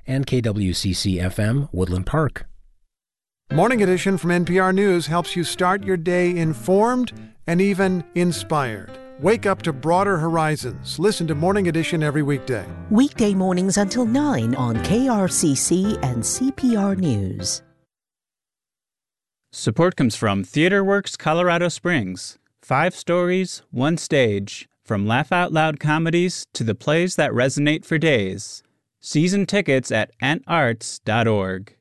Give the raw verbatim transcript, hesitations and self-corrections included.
and K W C C F M, Woodland Park. Morning Edition from N P R News helps you start your day informed and even inspired. Wake up to broader horizons. Listen to Morning Edition every weekday. Weekday mornings until nine on K R C C and C P R News. Support comes from TheaterWorks Colorado Springs. Five stories, one stage. From laugh out loud comedies to the plays that resonate for days. Season tickets at ant arts dot org.